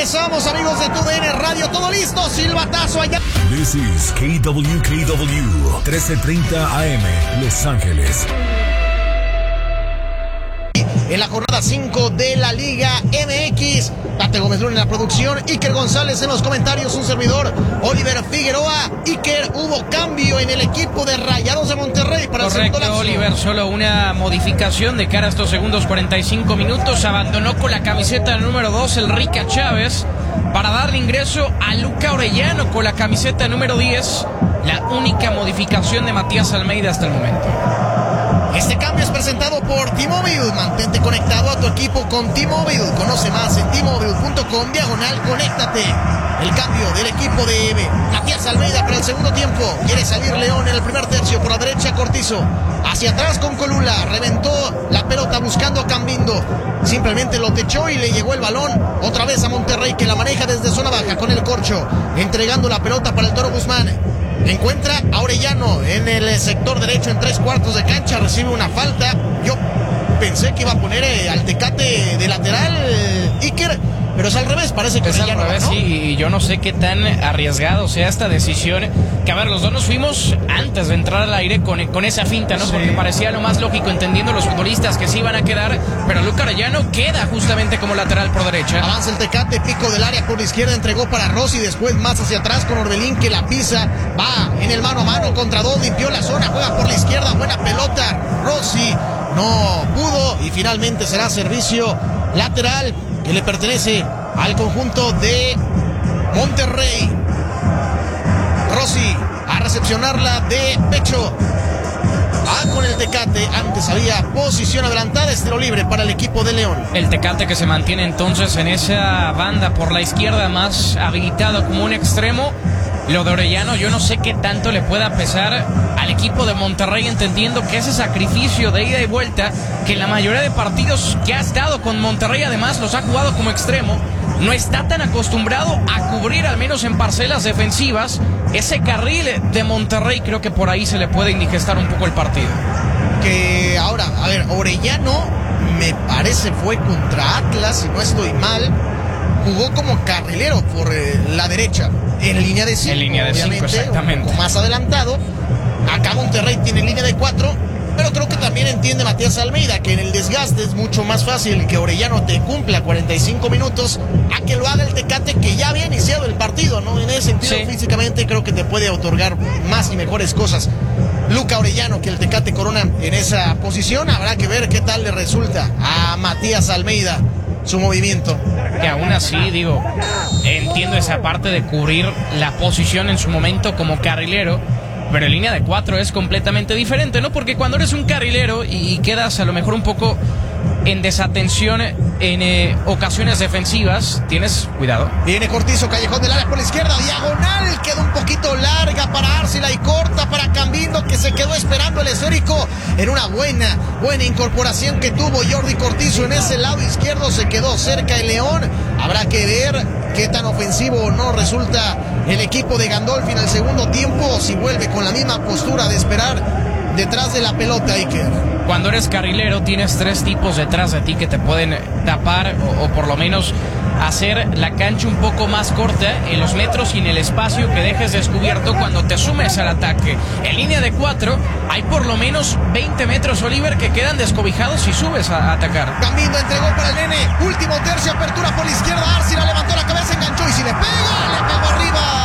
Regresamos, amigos de TUDN Radio. Todo listo, silbatazo allá. This is KWKW 1330 AM, Los Ángeles. En la jornada 5 de la Liga MX, Tate Gómez Luna en la producción, Iker González en los comentarios, un servidor, Oliver Figueroa. Iker, hubo cambio en el equipo de Rayados de Monterrey para el segundo lapso. Oliver, solo una modificación de cara a estos segundos 45 minutos. Abandonó con la camiseta número 2 el Rica Chávez para darle ingreso a Luca Orellano con la camiseta número 10. La única modificación de Matías Almeida hasta el momento. Este cambio es presentado por T-Mobile. Mantente conectado a tu equipo con T-Mobile. Conoce más en T-Mobile.com/conéctate. El cambio del equipo de Matías Almeida para el segundo tiempo. Quiere salir León en el primer tercio. Por la derecha, Cortizo. Hacia atrás con Colula. Reventó la pelota buscando a Cambindo. Simplemente lo techó y le llegó el balón otra vez a Monterrey, que la maneja desde zona baja con el Corcho. Entregando la pelota para el Toro Guzmán. Encuentra a Orellano en el sector derecho en 3/4 de cancha. Recibe una falta. Yo pensé que iba a poner al Tecate de lateral, Iker, pero es al revés. Parece que es al revés, ¿no? Sí, y yo no sé qué tan arriesgado sea esta decisión. Que a ver, los dos nos fuimos antes de entrar al aire con esa finta, ¿no? Sí. Porque parecía lo más lógico, entendiendo los futbolistas que sí iban a quedar, pero Luca Orellano queda justamente como lateral por derecha. Avanza el Tecate, pico del área por la izquierda, entregó para Rossi, después más hacia atrás con Orbelín, que la pisa, va en el mano a mano contra dos, limpió la zona, juega por la izquierda, buena pelota, Rossi no pudo y finalmente será servicio lateral que le pertenece al conjunto de Monterrey. Rossi a recepcionarla de pecho. Va con el Tecate. Antes había posición adelantada, estilo libre para el equipo de León. El Tecate que se mantiene entonces en esa banda por la izquierda, más habilitado como un extremo. Lo de Orellano, yo no sé qué tanto le pueda pesar al equipo de Monterrey, entendiendo que ese sacrificio de ida y vuelta, que en la mayoría de partidos que ha estado con Monterrey, además los ha jugado como extremo, no está tan acostumbrado a cubrir, al menos en parcelas defensivas, ese carril de Monterrey. Creo que por ahí se le puede indigestar un poco el partido. Que ahora, a ver, Orellano me parece fue contra Atlas, si no estoy mal, jugó como carrilero por la derecha, en línea de 5. En línea de 5, exactamente. Un poco más adelantado. Acá Monterrey tiene línea de 4, pero creo que también entiende Matías Almeida que en el desgaste es mucho más fácil que Orellano te cumpla 45 minutos a que lo haga el Tecate, que ya había iniciado el partido, ¿no? En ese sentido, sí, físicamente creo que te puede otorgar más y mejores cosas. Luca Orellano, que el Tecate corona en esa posición. Habrá que ver qué tal le resulta a Matías Almeida su movimiento. Que aún así, digo, entiendo esa parte de cubrir la posición en su momento como carrilero, pero en línea de 4 es completamente diferente, ¿no? Porque cuando eres un carrilero y quedas a lo mejor un poco en desatención en ocasiones defensivas, tienes cuidado. Viene Cortizo, callejón del área por la izquierda, diagonal, queda un poquito larga para Arcila y corta para Cambindo, que se quedó esperando el esférico en una buena incorporación que tuvo Jordi Cortizo en ese lado izquierdo. Se quedó cerca el León. Habrá que ver qué tan ofensivo o no resulta el equipo de Gandolfi en el segundo tiempo, si vuelve con la misma postura de esperar detrás de la pelota, Iker. Cuando eres carrilero tienes 3 tipos detrás de ti que te pueden tapar o por lo menos hacer la cancha un poco más corta en los metros y en el espacio que dejes descubierto cuando te sumes al ataque. En línea de 4 hay por lo menos 20 metros, Oliver, que quedan descobijados si subes a atacar. Cambindo entregó para el nene, último tercio, apertura por la izquierda, Arcila levantó la cabeza, enganchó y si le pega, le pegó arriba.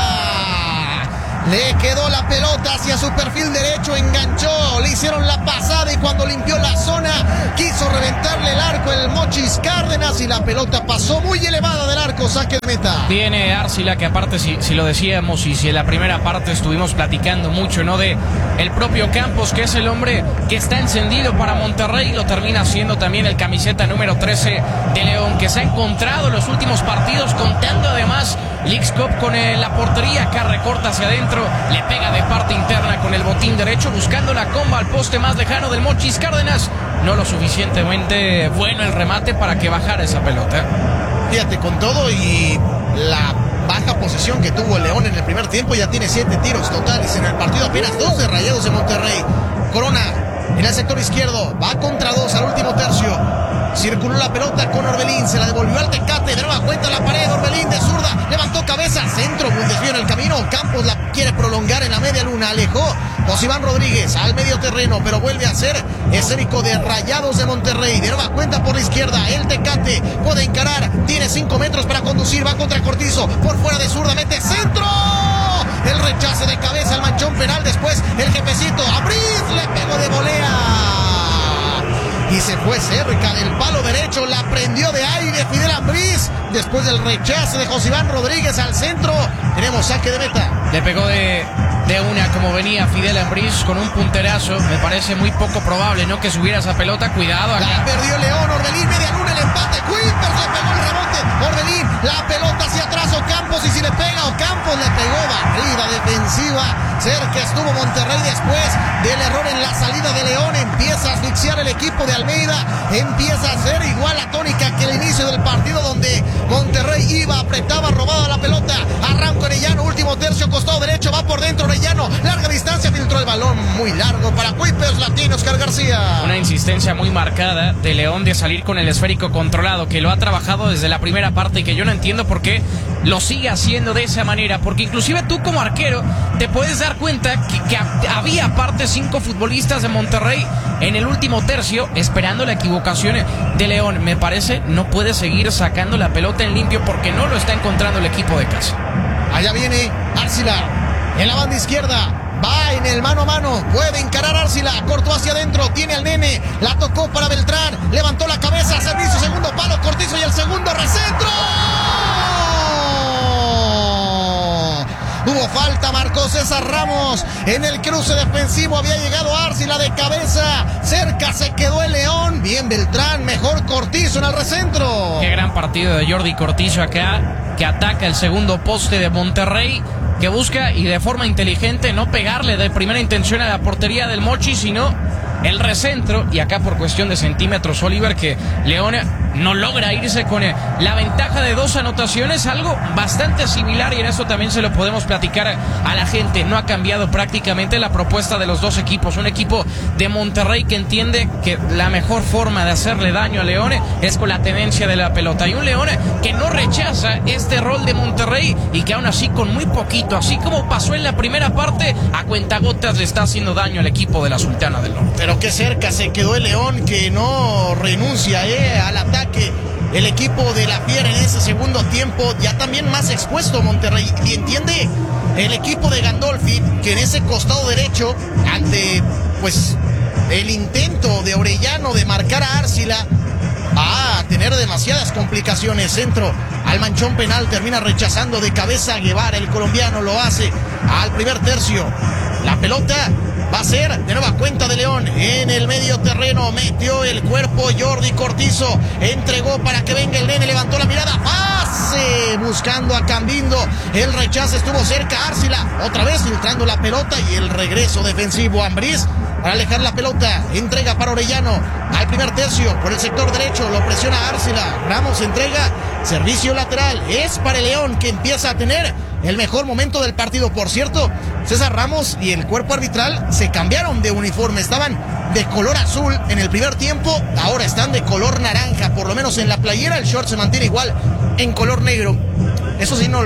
Le quedó la pelota hacia su perfil derecho, enganchó, le hicieron la pasada y cuando limpió la zona quiso reventarle el arco el Mochis Cárdenas y la pelota pasó muy elevada del arco, saque de meta. Tiene Arcila, que aparte si lo decíamos y si en la primera parte estuvimos platicando mucho, ¿no? De el propio Campos, que es el hombre que está encendido para Monterrey, lo termina siendo también el camiseta número 13 de León, que se ha encontrado en los últimos partidos, contando además Lixcop con la portería, que recorta hacia adentro, le pega de parte interna con el botín derecho, buscando la comba al poste más lejano del Mochis Cárdenas. No lo suficientemente bueno el remate para que bajara esa pelota. Fíjate, con todo y la baja posesión que tuvo el León en el primer tiempo, ya tiene 7 tiros totales en el partido, apenas 2 de Rayados de Monterrey. Corona en el sector izquierdo, va contra 2 al último tercio. Circuló la pelota con Orbelín, se la devolvió al Tecate, de nueva cuenta la pared, Orbelín de dejó Josiván Rodríguez al medio terreno, pero vuelve a ser escénico de Rayados de Monterrey. De nueva cuenta por la izquierda, el Tecate puede encarar, tiene 5 metros para conducir, va contra Cortizo, por fuera de zurda, mete centro. El rechace de cabeza, el manchón penal, después el jefecito, Ambriz le pegó de volea. Y se fue cerca del palo derecho, la prendió de aire Fidel Ambriz. Después del rechace de Josiván Rodríguez al centro, tenemos saque de meta. Le pegó de una como venía Fidel Ambriz con un punterazo. Me parece muy poco probable, ¿no?, que subiera esa pelota. Cuidado acá. La perdió León, Orbelín, media luna, el empate. Kuipers le pegó el rebote. Orbelín, la pelota hacia atrás, Ocampos, y si le pega Ocampos, le pegó barrida defensiva. Cerca estuvo Monterrey después del error en la salida de León. Empieza a asfixiar el equipo de Almeida. Empieza a ser igual la tónica que el inicio del partido, donde Monterrey iba, apretaba, robaba la pelota. Arranca Orellano, último tercio, costado derecho, va por dentro Orellano. Larga distancia, filtró el balón muy largo para Kuipers, latino Oscar García. Una insistencia muy marcada de León de salir con el esférico controlado, que lo ha trabajado desde la primera parte y que yo no entiendo por qué lo sigue haciendo de esa manera, porque inclusive tú como arquero te puedes dar cuenta que había aparte 5 futbolistas de Monterrey en el último tercio esperando la equivocación de León. Me parece no puede seguir sacando la pelota en limpio porque no lo está encontrando el equipo de casa. Allá viene Arcila en la banda izquierda. Va en el mano a mano, puede encarar Arcila, cortó hacia adentro, tiene al nene, la tocó para Beltrán, levantó la cabeza, servicio, segundo palo, Cortizo y el segundo recentro. Hubo falta, marcó César Ramos en el cruce defensivo, había llegado Arcila de cabeza, cerca se quedó el León, bien Beltrán, mejor Cortizo en el recentro. Qué gran partido de Jordi Cortizo acá, que ataca el segundo poste de Monterrey, que busca y de forma inteligente no pegarle de primera intención a la portería del Mochi, sino el recentro, y acá por cuestión de centímetros Oliver, que León no logra irse con la ventaja de 2 anotaciones, algo bastante similar, y en eso también se lo podemos platicar a la gente. No ha cambiado prácticamente la propuesta de los dos equipos. Un equipo de Monterrey que entiende que la mejor forma de hacerle daño a León es con la tenencia de la pelota, y un León que no rechaza este rol de Monterrey y que aún así con muy poquito, así como pasó en la primera parte, a cuentagotas le está haciendo daño al equipo de la Sultana del Norte. Pero qué cerca se quedó el León, que no renuncia al ataque. El equipo de la Fiera en ese segundo tiempo ya también más expuesto Monterrey, y entiende el equipo de Gandolfi que en ese costado derecho, ante pues el intento de Orellano de marcar a Arcila, va a tener demasiadas complicaciones. Centro al manchón penal, termina rechazando de cabeza Guevara, el colombiano lo hace al primer tercio. La pelota va a ser de nueva cuenta de León en el medio terreno. Metió el cuerpo Jordi Cortizo, entregó para que venga el nene, levantó la mirada, pase buscando a Cambindo, el rechazo estuvo cerca. Arcila otra vez filtrando la pelota, y el regreso defensivo Ambriz para alejar la pelota, entrega para Orellano al primer tercio por el sector derecho, lo presiona Arcila, Ramos entrega, servicio lateral, es para el León, que empieza a tener el mejor momento del partido. Por cierto, César Ramos y el cuerpo arbitral se cambiaron de uniforme, estaban de color azul en el primer tiempo, ahora están de color naranja, por lo menos en la playera el short se mantiene igual en color negro. Eso sí no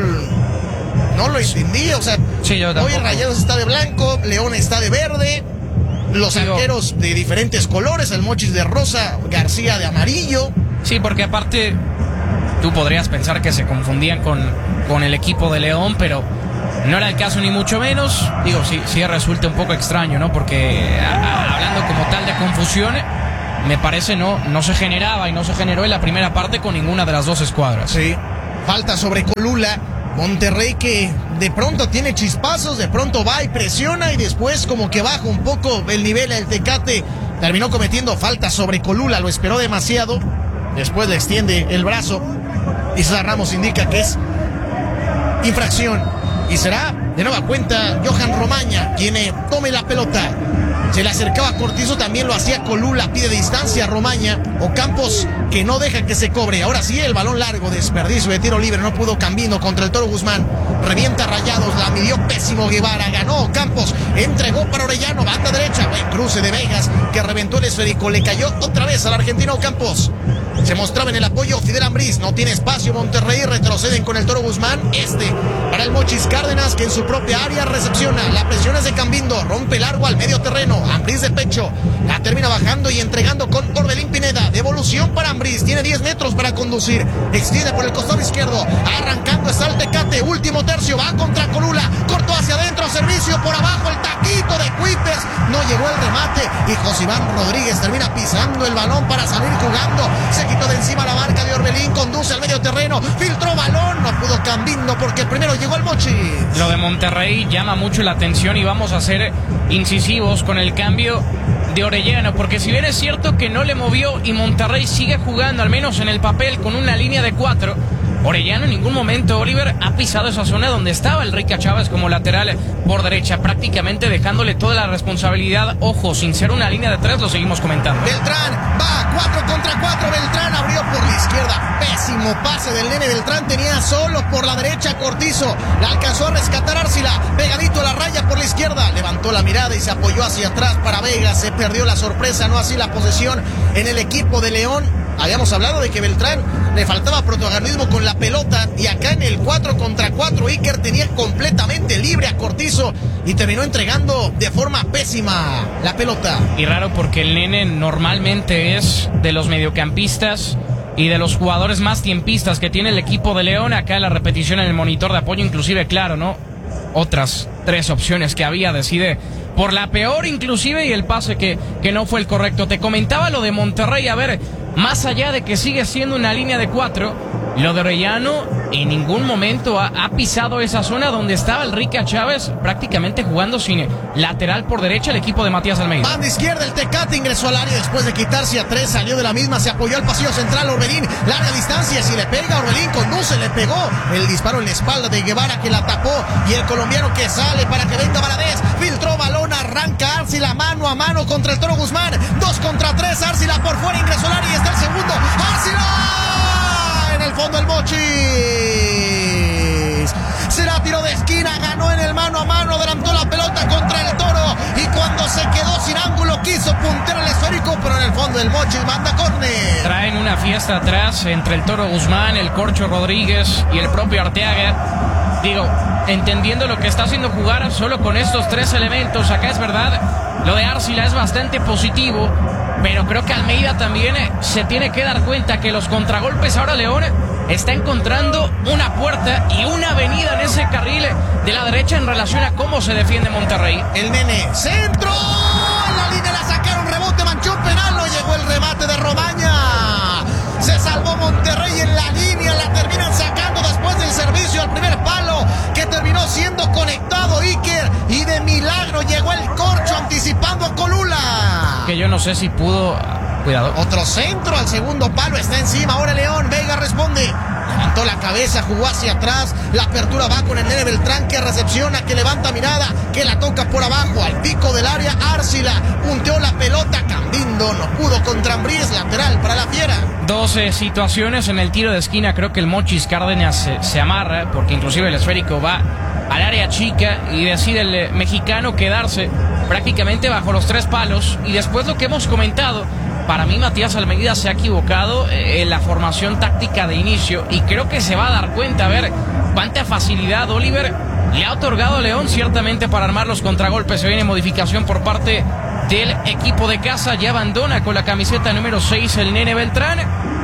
lo entendí, o sea, sí, yo hoy Rayados está de blanco, León está de verde, los arqueros de diferentes colores, el Mochis de rosa, García de amarillo. Sí, porque aparte tú podrías pensar que se confundían con el equipo de León, pero no era el caso ni mucho menos. Digo, sí resulta un poco extraño, ¿no? Porque hablando como tal de confusión, me parece no se generaba y no se generó en la primera parte con ninguna de las dos escuadras. Sí, falta sobre Colula. Monterrey que de pronto tiene chispazos, de pronto va y presiona, y después como que baja un poco el nivel. El Tecate terminó cometiendo falta sobre Colula, lo esperó demasiado, después le extiende el brazo y César Ramos indica que es infracción, y será de nueva cuenta Johan Romaña quien tome la pelota. Se le acercaba a Cortizo, también lo hacía Colula, pide distancia a Romaña. Ocampos que no deja que se cobre. Ahora sí, el balón largo, desperdicio de tiro libre, no pudo Cambindo contra el Toro Guzmán. Revienta Rayados, la midió pésimo Guevara, ganó Ocampos, entregó para Orellano, banda derecha, buen cruce de Vegas que reventó el esférico, le cayó otra vez al argentino Ocampos. Se mostraba en el apoyo Fidel Ambriz. No tiene espacio Monterrey. Retroceden con el Toro Guzmán. Para el Mochis Cárdenas, que en su propia área recepciona. La presión es de Cambindo. Rompe largo al medio terreno. Ambriz de pecho. La termina bajando y entregando con Orbelín Pineda. Devolución para Ambriz. Tiene 10 metros para conducir. Extiende por el costado izquierdo. Arrancando está el Tecate. Último tercio. Va contra Colula. Cortó hacia adentro. Servicio por abajo. El taquito de Cuites. No llegó el remate. Y Josiván Rodríguez termina pisando el balón para salir jugando. Se quitó de encima la marca de Orbelín. Conduce al medio terreno. Filtró balón. No pudo Cambindo porque el primero llegó al Mochis. Lo de Monterrey llama mucho la atención y vamos a ser incisivos con el cambio de Orellano, porque si bien es cierto que no le movió y Monterrey sigue jugando, al menos en el papel, con una línea de 4, Orellano en ningún momento, Oliver, ha pisado esa zona donde estaba el Rica Chávez como lateral por derecha, prácticamente dejándole toda la responsabilidad. Ojo, sin ser una línea de 3, lo seguimos comentando. Beltrán va 4 contra 4. Beltrán abrió por la izquierda. Pésimo pase del nene Beltrán. Tenía solo por la derecha Cortizo. La alcanzó a rescatar Árcila. Pegadito a la raya por la izquierda. Levantó la mirada y se apoyó hacia atrás para Vega. Se perdió la sorpresa, no así la posesión en el equipo de León. Habíamos hablado de que Beltrán le faltaba protagonismo con la pelota y acá en el 4 contra 4 Iker tenía completamente libre a Cortizo y terminó entregando de forma pésima la pelota. Y raro porque el nene normalmente es de los mediocampistas y de los jugadores más tiempistas que tiene el equipo de León. Acá la repetición en el monitor de apoyo, inclusive, claro, ¿no? Otras 3 opciones que había, decide por la peor inclusive y el pase que no fue el correcto. Te comentaba lo de Monterrey, a ver, más allá de que sigue siendo una línea de 4, lo de Orellano en ningún momento ha pisado esa zona donde estaba el Rica Chávez, prácticamente jugando sin lateral por derecha el equipo de Matías Almeida. Banda izquierda, el Tecate ingresó al área después de quitarse a 3, salió de la misma, se apoyó al pasillo central. Orbelín, larga distancia, si le pega, Orbelín conduce, le pegó el disparo en la espalda de Guevara que la tapó y el colombiano que sale para que venga Valadez, filtró balón, arranca Árcila mano a mano contra el Toro Guzmán, 2 contra 3, Árcila por fuera, ingresó al área y está el segundo, Árcila en el fondo del Mochis. Será tiro de esquina, ganó en el mano a mano, adelantó la pelota contra el Toro y cuando se quedó sin ángulo quiso puntear el esférico, pero en el fondo del Mochis manda córner. Traen una fiesta atrás entre el Toro Guzmán, el Corcho Rodríguez y el propio Arteaga. Digo, entendiendo lo que está haciendo jugar solo con estos 3 elementos, acá es verdad, lo de Árcila es bastante positivo, pero creo que Almeida también se tiene que dar cuenta que los contragolpes ahora León está encontrando una puerta y una avenida en ese carril de la derecha en relación a cómo se defiende Monterrey. El nene, centro, en la línea la sacaron, rebote, manchó penal, no llegó el remate de Romaña. Se salvó Monterrey en la línea, la terminan sacando después del servicio al primer palo, que terminó siendo conectado Iker, y de milagro llegó el Corcho anticipando a Colula. Que yo no sé si pudo... Cuidado. Otro centro al segundo palo, está encima, ahora León, Vega responde. Levantó la cabeza, jugó hacia atrás, la apertura va con el nene Beltrán que recepciona, que levanta mirada, que la toca por abajo, al pico del área, Árcila, punteó la pelota, Cambindo no pudo contra Ambriz, lateral para la Fiera. 12 situaciones en el tiro de esquina, creo que el Mochis Cárdenas se amarra, porque inclusive el esférico va al área chica y decide el mexicano quedarse prácticamente bajo los 3 palos, y después lo que hemos comentado, para mí Matías Almeida se ha equivocado en la formación táctica de inicio y creo que se va a dar cuenta, a ver cuánta facilidad Oliver le ha otorgado a León ciertamente para armar los contragolpes. Se viene modificación por parte del equipo de casa, ya abandona con la camiseta número 6 el nene Beltrán.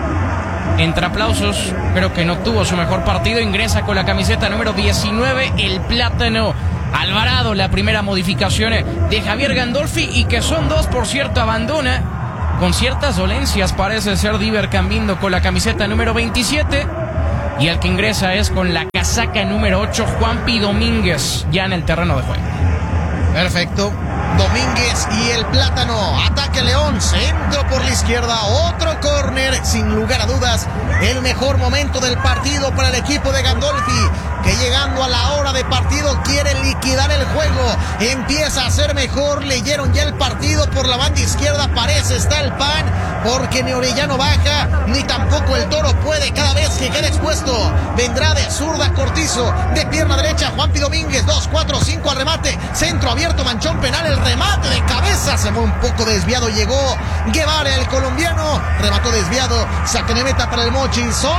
Entre aplausos, creo que no tuvo su mejor partido, ingresa con la camiseta número 19 el Plátano Alvarado, la primera modificación de Javier Gandolfi, y que son 2, por cierto, abandona con ciertas dolencias, parece ser Diver Cambindo con la camiseta número 27, y el que ingresa es con la casaca número 8 Juanpi Domínguez, ya en el terreno de juego. Perfecto, Domínguez y el Plátano, ataque León, centro por la izquierda, otro córner, sin lugar a dudas, el mejor momento del partido para el equipo de Gandolfi, que llegando a la hora de partido quiere liquidar el juego, empieza a ser mejor, leyeron ya el partido por la banda izquierda, parece está el pan, porque ni Orellano baja, ni tampoco el Toro puede. Cada vez que queda expuesto, vendrá de zurda Cortizo, de pierna derecha Juanpi Domínguez, 2, 4, 5 al remate, centro abierto, manchón penal, el remate de cabeza, se fue un poco desviado, llegó Guevara, el colombiano, remató desviado, saque de meta para el Mochi. Son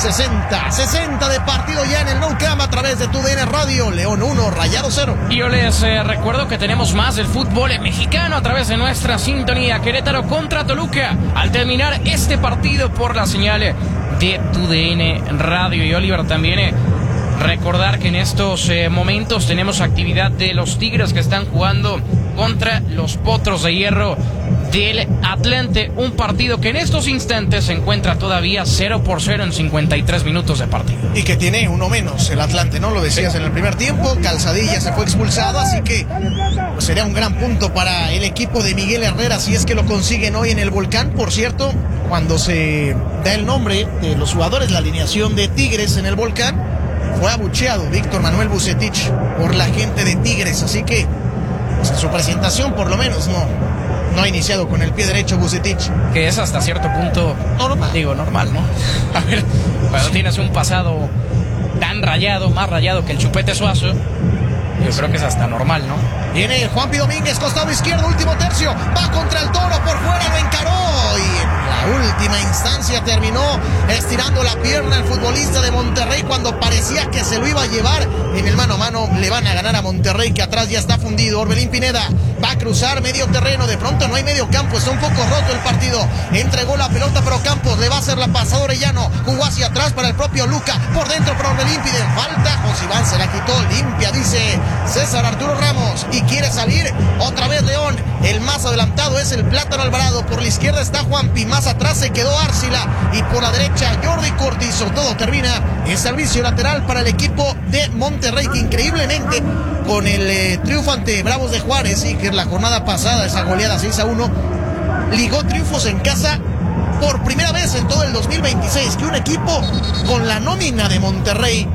60 de partido ya en el Nou Camp a través de TUDN Radio. León 1, Rayado 0. Y yo les recuerdo que tenemos más del fútbol mexicano a través de nuestra sintonía. Querétaro contra Toluca al terminar este partido por la señal de TUDN Radio. Y Oliver, también recordar que en estos momentos tenemos actividad de los Tigres que están jugando contra los Potros de Hierro del Atlante, un partido que en estos instantes se encuentra todavía 0-0 en 53 minutos de partido. Y que tiene uno menos el Atlante, ¿no? Lo decías en el primer tiempo, Calzadilla se fue expulsado, así que pues, sería un gran punto para el equipo de Miguel Herrera si es que lo consiguen hoy en el Volcán. Por cierto, cuando se da el nombre de los jugadores, la alineación de Tigres en el Volcán, fue abucheado Víctor Manuel Vucetich por la gente de Tigres, así que pues, en su presentación por lo menos no ha iniciado con el pie derecho Vucetich. Que es hasta cierto punto normal, ¿no? A ver, cuando tienes un pasado tan rayado, más rayado que el Chupete Suazo, yo creo que es hasta normal, ¿no? Viene Juanpi Domínguez, costado izquierdo, último tercio, va contra el Toro, por fuera lo encaró y en la última instancia terminó estirando la pierna el futbolista de Monterrey cuando parecía que se lo iba a llevar. En el mano a mano le van a ganar a Monterrey, que atrás ya está fundido. Orbelín Pineda va a cruzar medio terreno, de pronto no hay medio campo, está un poco roto el partido, entregó la pelota pero Campos le va a hacer la pasada Orellano, jugó hacia atrás para el propio Luca, por dentro para Orbelín, piden falta, Josiván se la quitó, limpia, dice César Arturo Ramos, y quiere salir otra vez León. El más adelantado es el Plátano Alvarado, por la izquierda está Juanpi, más atrás se quedó Árcila y por la derecha Jordi Cortizo. Todo termina en servicio lateral para el equipo de Monterrey, que increíblemente con el triunfo ante Bravos de Juárez, y que en la jornada pasada, esa goleada 6-1, ligó triunfos en casa por primera vez en todo el 2026, que un equipo con la nómina de Monterrey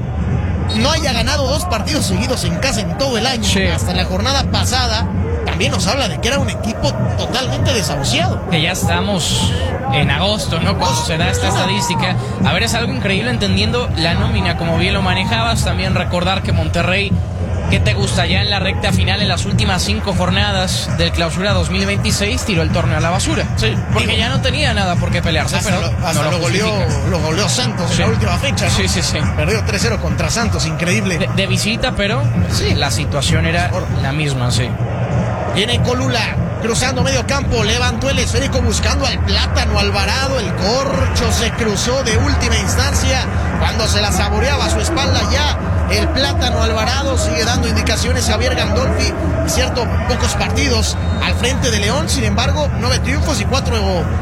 no haya ganado 2 partidos seguidos en casa en todo el año. Sí. Hasta la jornada pasada también nos habla de que era un equipo totalmente desahuciado. Que ya estamos en agosto, ¿no? Cuando se da esta estadística. A ver, es algo increíble entendiendo la nómina, como bien lo manejabas. También recordar que Monterrey, ¿qué te gusta? Ya en la recta final, en las últimas 5 jornadas del Clausura 2026, tiró el torneo a la basura. Sí, porque ya no tenía nada por qué pelearse, pero lo goleó Santos en la última fecha, ¿no? Sí. Perdió 3-0 contra Santos, increíble. De visita, pero sí, la situación era la misma, sí. Viene Colula, cruzando medio campo, levantó el esférico buscando al Plátano Alvarado, el corcho se cruzó de última instancia, cuando se la saboreaba a su espalda ya, el Plátano Alvarado sigue dando indicaciones a Javier Gandolfi, es cierto, pocos partidos al frente de León, sin embargo, 9 triunfos y 4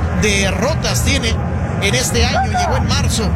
derrotas tiene en este año, llegó en marzo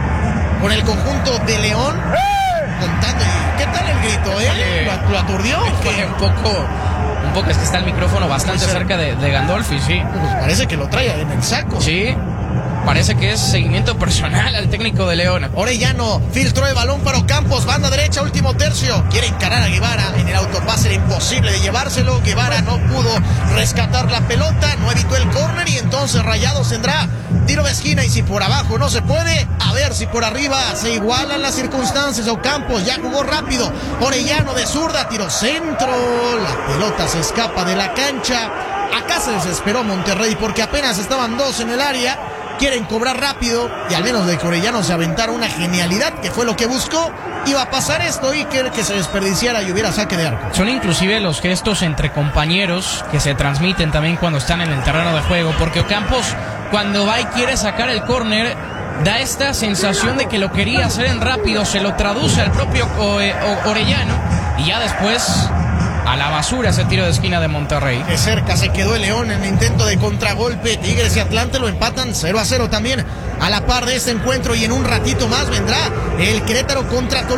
con el conjunto de León, contando, ¿qué tal el grito, ¿Lo aturdió? Fue un poco, es que está el micrófono bastante cerca de Gandolfi, sí. Pues parece que lo trae en el saco. Sí, parece que es seguimiento personal al técnico de León. Orellano filtró el balón para Ocampos, banda derecha, último tercio. Quiere encarar a Guevara, en el autopase era imposible de llevárselo. Guevara no pudo rescatar la pelota, no evitó el córner y entonces Rayados tendrá tiro de esquina, y si por abajo no se puede, a ver si por arriba se igualan las circunstancias. Ocampos ya jugó rápido, Orellano de zurda, tiro centro, la pelota se escapa de la cancha. Acá se desesperó Monterrey porque apenas estaban 2 en el área, quieren cobrar rápido y al menos de que Orellano se aventara una genialidad, que fue lo que buscó, iba a pasar esto y que se desperdiciara y hubiera saque de arco. Son inclusive los gestos entre compañeros que se transmiten también cuando están en el terreno de juego, porque Ocampos, cuando va y quiere sacar el córner, da esta sensación de que lo quería hacer en rápido, se lo traduce al propio Orellano y ya después a la basura ese tiro de esquina de Monterrey. De cerca se quedó el León en el intento de contragolpe. Tigres y Atlante lo empatan 0-0 también a la par de este encuentro, y en un ratito más vendrá el Querétaro contra Toluca.